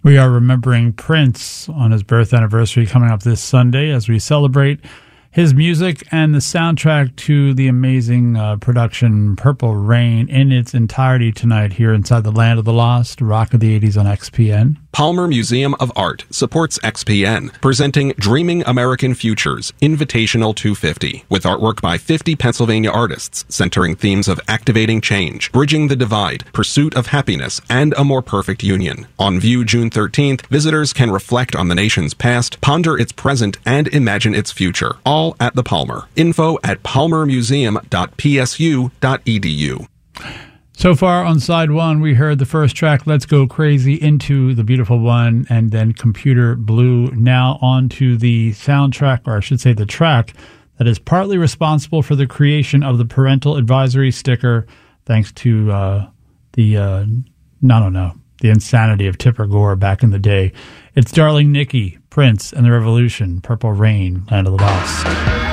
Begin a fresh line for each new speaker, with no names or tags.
We are remembering Prince on his birth anniversary coming up this Sunday as we celebrate his music and the soundtrack to the amazing production Purple Rain in its entirety tonight here inside the Land of the Lost, Rock of the 80s on XPN.
Palmer Museum of Art supports XPN, presenting Dreaming American Futures Invitational 250, with artwork by 50 Pennsylvania artists centering themes of activating change, bridging the divide, pursuit of happiness, and a more perfect union. On view June 13th, visitors can reflect on the nation's past, ponder its present, and imagine its future, all at the Palmer. Info at palmermuseum.psu.edu.
So far on side one, we heard the first track, Let's Go Crazy, Into the Beautiful One, and then Computer Blue. Now on to the soundtrack, or I should say the track, that is partly responsible for the creation of the parental advisory sticker, thanks to the insanity of Tipper Gore back in the day. It's Darling Nikki, Prince and the Revolution, Purple Rain, Land of the Lost.